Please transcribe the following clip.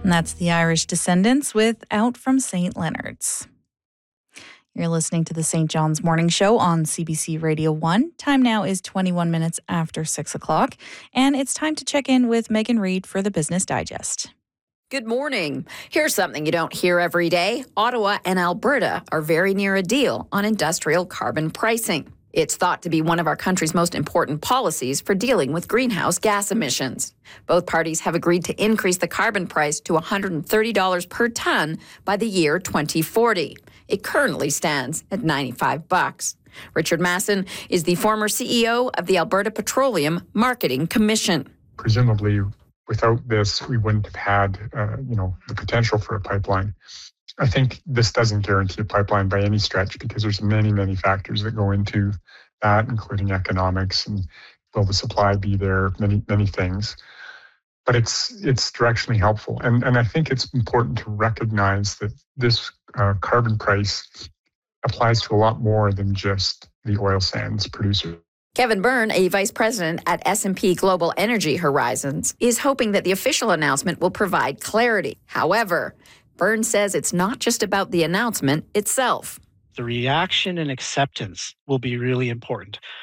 And that's the Irish Descendants with Out from St. Leonard's. You're listening to the St. John's Morning Show on CBC Radio 1. Time now is 21 minutes after 6 o'clock, and it's time to check in with Megan Reid for the Business Digest. Good morning. Here's something you don't hear every day. Ottawa and Alberta are very near a deal on industrial carbon pricing. It's thought to be one of our country's most important policies for dealing with greenhouse gas emissions. Both parties have agreed to increase the carbon price to $130 per ton by the year 2040. It currently stands at $95. Richard Masson is the former CEO of the Alberta Petroleum Marketing Commission. Presumably, without this, we wouldn't have had, the potential for a pipeline. I think this doesn't guarantee a pipeline by any stretch because there's many, many factors that go into that, including economics and will the supply be there, many things. But it's directionally helpful. And I think it's important to recognize that this carbon price applies to a lot more than just the oil sands producer. Kevin Byrne, a vice president at S&P Global Energy Horizons, is hoping that the official announcement will provide clarity. However, Byrne says it's not just about the announcement itself. The reaction and acceptance will be really important.